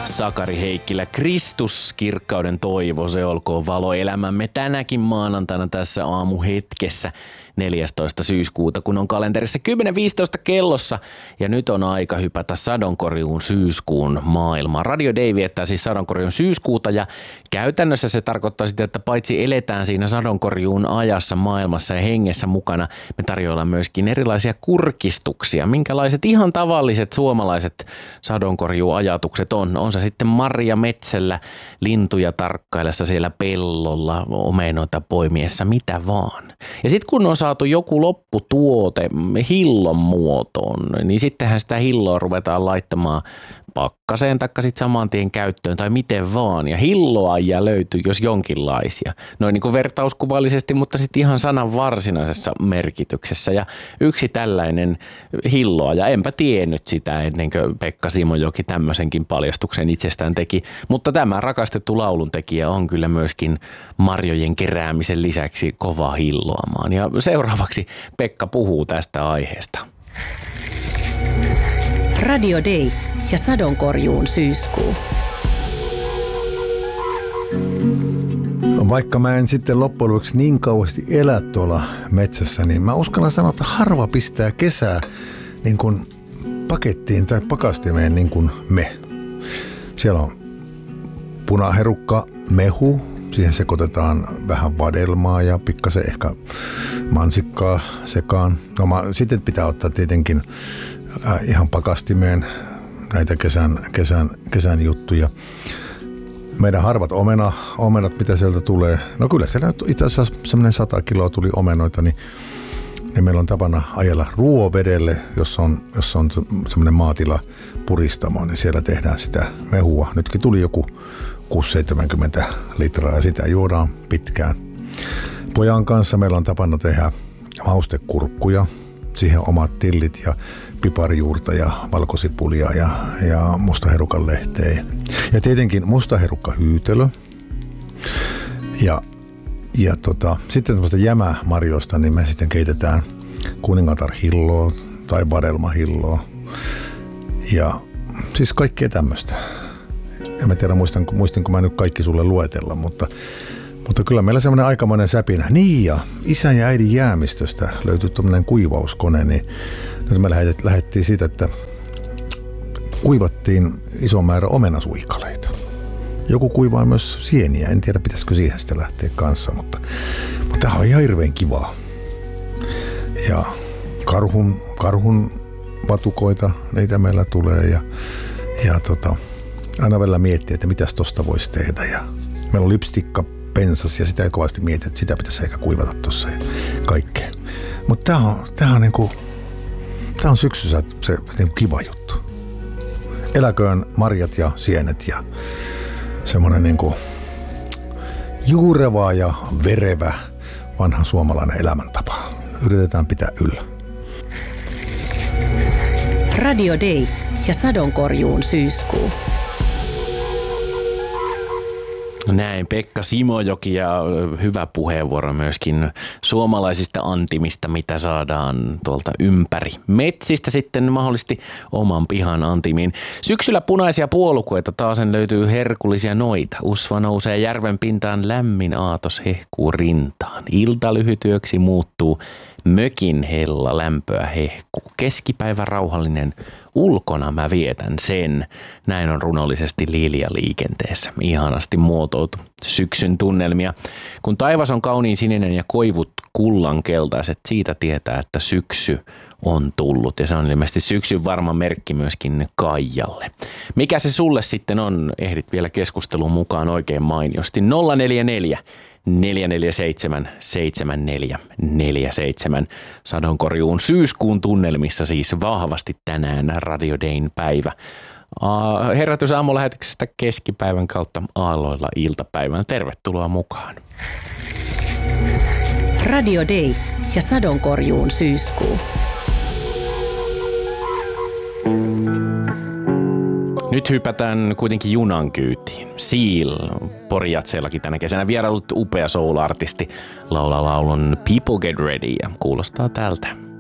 Sakari Heikkilä, Kristus, kirkkauden toivo, se olkoon valo elämämme tänäkin maanantaina tässä aamuhetkessä 14. syyskuuta, kun on kalenterissa 10.15 kellossa ja nyt on aika hypätä sadonkorjuun syyskuun maailmaan. Radio Day viettää siis sadonkorjuun syyskuuta ja käytännössä se tarkoittaa sitä, että paitsi eletään siinä sadonkorjuun ajassa, maailmassa ja hengessä mukana, me tarjoillaan myöskin erilaisia kurkistuksia. Minkälaiset ihan tavalliset suomalaiset sadonkorjuajatukset on? On se sitten marja metsällä, lintuja tarkkaillessa siellä pellolla, omenoita poimiessa, mitä vaan. Ja sitten kun on saatu joku lopputuote hillon muotoon, niin sittenhän sitä hilloa ruvetaan laittamaan pakkaseen taikka sitten saman tien käyttöön tai miten vaan. Ja hilloajia löytyy jos jonkinlaisia. Noin niin kuin vertauskuvallisesti, mutta sitten ihan sanan varsinaisessa merkityksessä. Ja yksi tällainen hilloaja, enpä tiennyt sitä ennen kuin Pekka Simojoki tämmöisenkin paljastuksen itsestään teki. Mutta tämä rakastettu lauluntekijä on kyllä myöskin marjojen keräämisen lisäksi kova hilloamaan. Ja seuraavaksi Pekka puhuu tästä aiheesta. Radio Day ja sadonkorjuun syyskuu. Vaikka mä en sitten loppujen lopuksi niin kauheasti elä tuolla metsässä, niin mä uskallan sanoa, että harva pistää kesää niin kuin pakettiin tai pakastimeen niin kuin me. Siellä on punaherukka, mehu, siihen sekoitetaan vähän vadelmaa ja pikkasen ehkä mansikkaa sekaan. No, sitten pitää ottaa tietenkin ihan pakastimeen näitä kesän juttuja. Meidän harvat omenat, mitä sieltä tulee. No kyllä siellä itse asiassa semmoinen 100 kiloa tuli omenoita, niin meillä on tapana ajella ruovedelle, jossa on semmoinen maatila puristamo, niin siellä tehdään sitä mehua. Nytkin tuli joku 6-70 litraa ja sitä juodaan pitkään. Pojan kanssa meillä on tapana tehdä maustekurkkuja, siihen omat tillit ja piparjuurta ja valkosipulia ja mustaherukan lehteä. Ja tietenkin mustaherukkahyytelö. Ja sitten semmoista jämämarjoista, niin me sitten keitetään kuningatarhilloa tai vadelmahilloa. Ja siis kaikkea tämmöistä. En mä tiedä, muistinko mä nyt kaikki sulle luetella, mutta kyllä meillä semmoinen aikamoinen säpinä. Niin, ja isän ja äidin jäämistöstä löytyi tämmöinen kuivauskone, niin nyt me lähdettiin siitä, että kuivattiin iso määrä omenasuikaleita. Joku kuivaa myös sieniä, en tiedä pitäisikö siihen sitten lähteä kanssa, mutta tämä on ihan hirveän kivaa. Ja karhun vatukoita, niitä meillä tulee ja aina välillä miettii, että mitäs tosta voisi tehdä. Ja meillä on lipstikka pensas ja sitä ei kovasti mieti, että sitä pitäisi ehkä kuivata tuossa ja kaikkea. Mutta tämä on syksyssä se niin kiva juttu. Eläköön marjat ja sienet ja semmoinen niin kuin juureva ja verevä vanha suomalainen elämäntapa. Yritetään pitää yllä. Radio Day ja sadonkorjuun syyskuu. Näin Pekka Simojoki ja hyvä puheenvuoro myöskin suomalaisista antimista, mitä saadaan tuolta ympäri metsistä sitten mahdollisesti oman pihan antimiin. Syksyllä punaisia puolukoita taasen löytyy herkullisia noita. Usva nousee järven pintaan, lämmin aatos hehkuu rintaan. Ilta lyhytyöksi muuttuu, mökin hella lämpöä hehkuu. Keskipäivä rauhallinen, ulkona mä vietän sen. Näin on runollisesti Lilja liikenteessä. Ihanasti muotoiltu syksyn tunnelmia. Kun taivas on kauniin sininen ja koivut kullankeltaiset, siitä tietää, että syksy on tullut. Ja se on ilmeisesti syksyn varma merkki myöskin Kaijalle. Mikä se sulle sitten on? Ehdit vielä keskusteluun mukaan oikein mainiosti. 044 447 7447. Sadonkorjuun syyskuun tunnelmissa siis vahvasti tänään Radio Dayn päivä. Herätys aamulähetyksestä keskipäivän kautta aalloilla iltapäivän. Tervetuloa mukaan. Radio Day ja sadonkorjuun syyskuu. Nyt hypätään kuitenkin junan kyytiin. Seal, Porijatseellakin tänä kesänä vierailut upea soul-artisti laulaa laulun People Get Ready ja kuulostaa tältä.